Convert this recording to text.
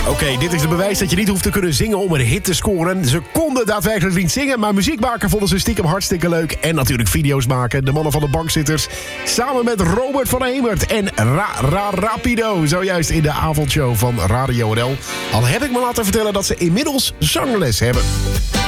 Oké, dit is het bewijs dat je niet hoeft te kunnen zingen om een hit te scoren. Ze konden daadwerkelijk niet zingen, maar muziek maken vonden ze stiekem hartstikke leuk. En natuurlijk video's maken. De mannen van de bankzitters. Samen met Robert van Hemert en Rapido. Zojuist in de avondshow van Radio NL. Al heb ik me laten vertellen dat ze inmiddels zangles hebben.